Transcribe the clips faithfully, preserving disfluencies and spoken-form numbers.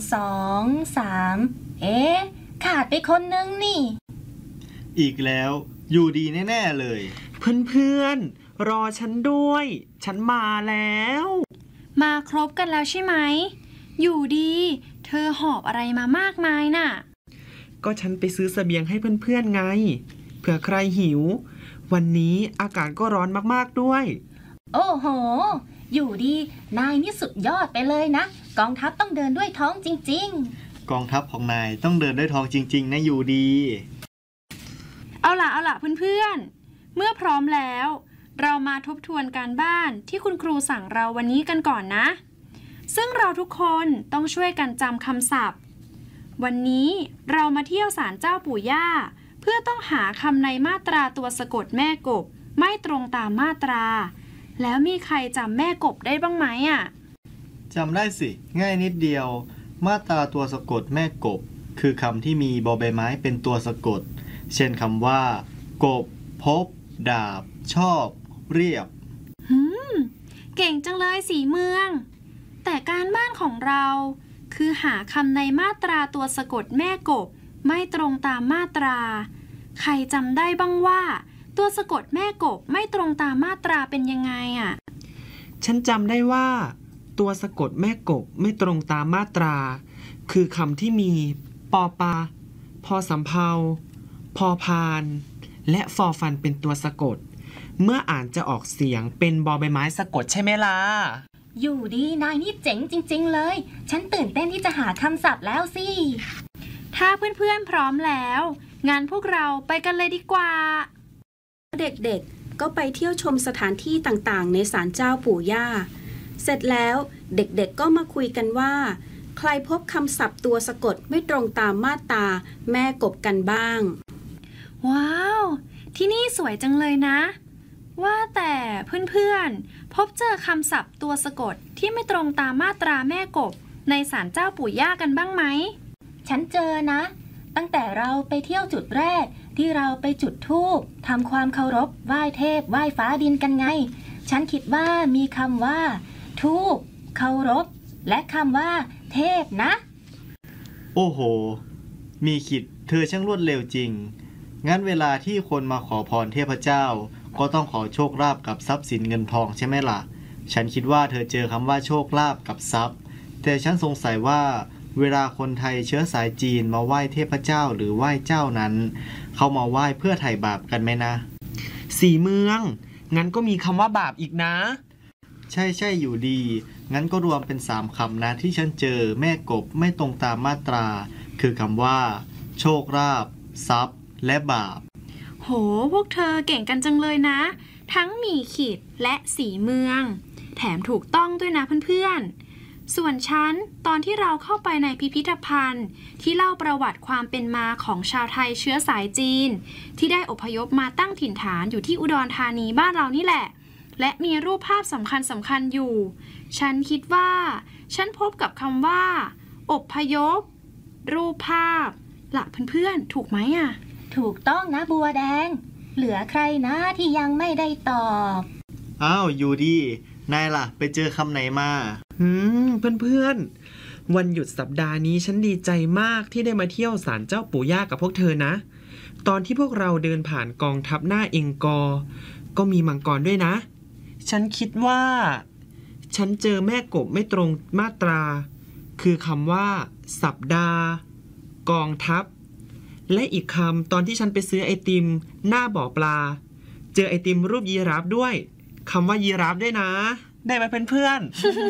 สองสามเอ๊ะขาดไปคนนึงนี่อีกแล้วอยู่ดีแน่ๆเลยเพื่อนๆรอฉันด้วยฉันมาแล้วมาครบกันแล้วใช่ไหมอยู่ดีเธอหอบอะไรมามากมายน่ะก็ฉันไปซื้อเสบียงให้เพื่อนๆไงเผื่อใครหิววันนี้อากาศก็ร้อนมากๆด้วยโอ้โหอยู่ดีนายนี่สุดยอดไปเลยนะกองทัพต้องเดินด้วยท้องจริงๆกองทัพของนายต้องเดินด้วยท้องจริงๆนะอยู่ดีเอาล่ะเอาล่ะเพื่อนๆเมื่อพร้อมแล้วเรามาทบทวนการบ้านที่คุณครูสั่งเราวันนี้กันก่อนนะซึ่งเราทุกคนต้องช่วยกันจำคำศัพท์วันนี้เรามาเที่ยวศาลเจ้าปู่ย่าเพื่อต้องหาคำในมาตราตัวสะกดแม่กบไม่ตรงตามมาตราแล้วมีใครจำแม่กบได้บ้างไหมอ่ะจำได้สิง่ายนิดเดียวมาตราตัวสะกดแม่กบคือคำที่มีบอใบไม้เป็นตัวสะกดเช่นคำว่ากบพบดาบชอบเรียบหืมเก่งจังเลยสีเมืองแต่การบ้านของเราคือหาคำในมาตราตัวสะกดแม่กบไม่ตรงตามมาตราใครจำได้บ้างว่าตัวสะกดแม่กบไม่ตรงตามมาตราเป็นยังไงอ่ะฉันจำได้ว่าตัวสะกดแม่กบไม่ตรงตามมาตราคือคำที่มีปอปาพอสำเภาพอพานและฟอฟันเป็นตัวสะกดเมื่ออ่านจะออกเสียงเป็นบอใบไม้สะกดใช่ไหมล่ะอยู่ดีนายนี่เจ๋งจริงๆเลยฉันตื่นเต้นที่จะหาคำศัพท์แล้วสิถ้าเพื่อนๆพร้อมแล้วงั้นพวกเราไปกันเลยดีกว่าเด็กๆก็ไปเที่ยวชมสถานที่ต่างๆในศาลเจ้าปู่ย่าเสร็จแล้วเด็กๆก็มาคุยกันว่าใครพบคำศัพท์ตัวสะกดไม่ตรงตามมาตราแม่กบกันบ้างว้าวที่นี่สวยจังเลยนะว่าแต่เพื่อนๆพบเจอคำศัพท์ตัวสะกดที่ไม่ตรงตามมาตราแม่กบในศาลเจ้าปู่ย่ากันบ้างไหมฉันเจอนะตั้งแต่เราไปเที่ยวจุดแรกที่เราไปจุดธูปทำความเคารพไหว้เทพไหว้ฟ้าดินกันไงฉันคิดว่ามีคำว่าธูปเคารพและคำว่าเทพนะโอ้โหมีขิดเธอช่างรวดเร็วจริงงั้นเวลาที่คนมาขอพรเทพเจ้าก็ต้องขอโชคลาภกับทรัพย์สินเงินทองใช่ไหมล่ะฉันคิดว่าเธอเจอคำว่าโชคลาภกับทรัพย์แต่ฉันสงสัยว่าเวลาคนไทยเชื้อสายจีนมาไหว้เทพเจ้าหรือไหว้เจ้านั้นเขามาไหว้เพื่อไถ่บาปกันไหมนะสีเมืองงั้นก็มีคำว่าบาปอีกนะใช่ใช่อยู่ดีงั้นก็รวมเป็นสามคำนะที่ฉันเจอแม่กบไม่ตรงตามมาตราคือคำว่าโชคลาภทรัพย์และบาปโหพวกเธอเก่งกันจังเลยนะทั้งหมี่ขีดและสีเมืองแถมถูกต้องด้วยนะเพื่อนๆส่วนฉันตอนที่เราเข้าไปในพิพิธภัณฑ์ที่เล่าประวัติความเป็นมาของชาวไทยเชื้อสายจีนที่ได้อพยพมาตั้งถิ่นฐานอยู่ที่อุดรธานีบ้านเรานี่แหละและมีรูปภาพสำคัญสำคัญอยู่ฉันคิดว่าฉันพบกับคำว่าอพยพรูปภาพหลักเพื่อนๆถูกไหมอ่ะถูกต้องนะบัวแดงเหลือใครนะที่ยังไม่ได้ตอบอ้าวอยู่ดีนายล่ะไปเจอคำไหนมาหืมเพื่อนๆวันหยุดสัปดาห์นี้ฉันดีใจมากที่ได้มาเที่ยวศาลเจ้าปู่ย่ากับพวกเธอนะตอนที่พวกเราเดินผ่านกองทัพหน้าเองกอก็มีมังกรด้วยนะฉันคิดว่าฉันเจอแม่กบไม่ตรงมาตราคือคำว่าสัปดาห์กองทัพและอีกคำตอนที่ฉันไปซื้อไอติมหน้าบ่อปลาเจอไอติมรูปยีราฟด้วยคำว่ายีราฟด้วยนะได้ไหมเพื่อน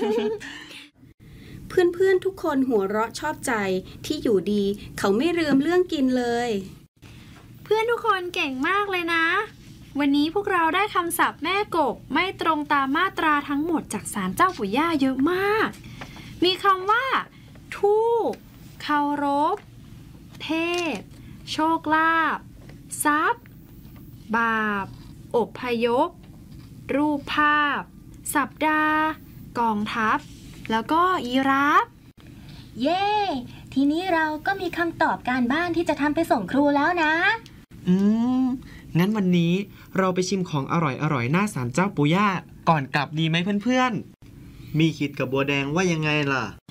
ๆ เพื่อนๆทุกคนหัวเราะชอบใจที่อยู่ดีเขาไม่ลืมเรื่องกินเลยเพื่อนทุกคนเก่งมากเลยนะวันนี้พวกเราได้คำศัพท์แม่กบไม่ตรงตามมาตราทั้งหมดจากศาลเจ้าปู่ย่าเยอะมากมีคำว่าธูปเคารพเทพโชคลาภทรัพย์บาปอพยพรูปภาพสัปดาห์กองทัพแล้วก็ยีราฟเย้ทีนี้เราก็มีคำตอบการบ้านที่จะทำไปส่งครูแล้วนะอืมงั้นวันนี้เราไปชิมของอร่อยๆหน้าศาลเจ้าปู่ย่าก่อนกลับดีไหมเพื่อนๆมีคิดกับบัวแดงว่ายังไงล่ะ